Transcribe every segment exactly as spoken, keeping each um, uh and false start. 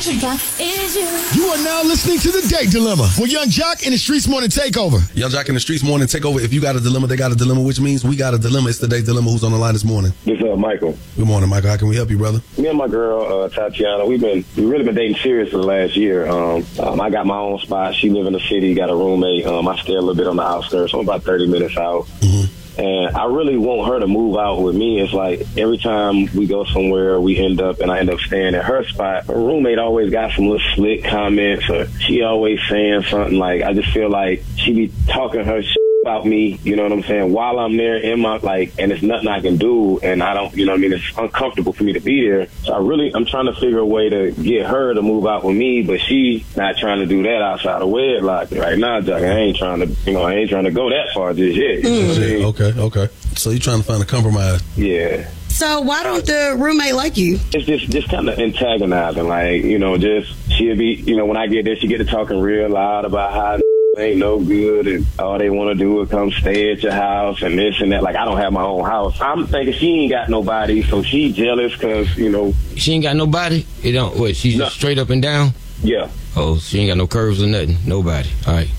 sugar is you. You are now listening to The Date Dilemma with Young Jock and the Streets Morning Takeover. Young Jock and the Streets Morning Takeover. If you got a dilemma, they got a dilemma, which means we got a dilemma. It's The Date Dilemma. Who's on the line this morning? This is Michael. Good morning, Michael. How can we help you, brother? Me and my girl, uh, Tatiana, we've been we really been dating serious for the last year. Um, um, I got my own spot. She live in the city, got a roommate. Um, I stay a little bit on the outskirts. I'm about thirty minutes out. Mm-hmm. And I really want her to move out with me. It's like every time we go somewhere, we end up, and I end up staying at her spot. Her roommate always got some little slick comments, or she always saying something like, I just feel like she be talking her shit about me, you know what I'm saying, while I'm there in my, like, and it's nothing I can do, and I don't, you know what I mean, it's uncomfortable for me to be there. So I really, I'm trying to figure a way to get her to move out with me, but she not trying to do that outside of wedlock right now, Jack. I ain't trying to, you know, I ain't trying to go that far just yet. You know what I mean? Okay, okay. So you're trying to find a compromise. Yeah. So why don't the roommate like you? It's just, just kind of antagonizing, like, you know, just, she'll be, you know, when I get there, she get to talking real loud about how ain't no good and all they want to do is come stay at your house and this and that. Like, I don't have my own house. I'm thinking she ain't got nobody, so she jealous because, you know. She ain't got nobody? It don't, what, she's No. just straight up and down? Yeah. Oh, she ain't got no curves or nothing? Nobody. All right.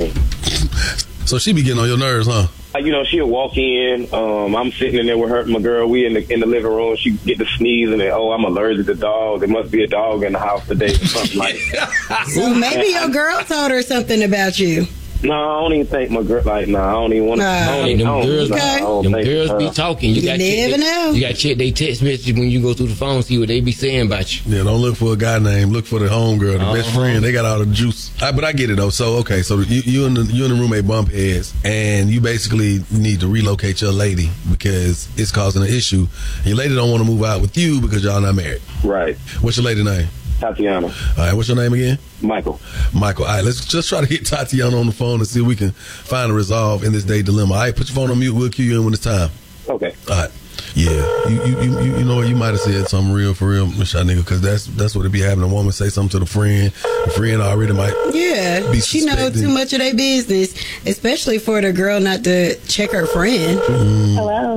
Mm-mm. So she be getting on your nerves, huh? Like, you know, she'll walk in. Um, I'm sitting in there with her, my girl. We in the in the living room. She get to sneezing and, oh, I'm allergic to dogs. There must be a dog in the house today or something like that. So maybe your girl told her something about you. No, I don't even think my girl, like, no, I don't even want to. Nah. I don't Hey, even, them I don't, girls, nah, I don't them think girls it's be her. talking. You, You got never check, know. You got to check their text messages when you go through the phone, see what they be saying about you. Yeah, don't look for a guy name. Look for the homegirl, the Uh-huh. best friend. They got all the juice. I, but I get it though. So okay, so you, you and the you and the roommate bump heads, and you basically need to relocate your lady because it's causing an issue. Your lady don't want to move out with you because y'all not married. Right. What's your lady name? Tatiana. All right, what's your name again? Michael. Michael. All right, let's just try to get Tatiana on the phone and see if we can find a resolve in this day dilemma. All right, put your phone on mute. We'll cue you in when it's time. Okay. All right. Yeah, you you you, you know what? You might have said something real for real, Miss Nigga, because that's that's what it be having. A woman say something to the friend. The friend already might. Yeah, Be she knows suspecting. too much of their business, especially for the girl not to check her friend. Mm. Hello.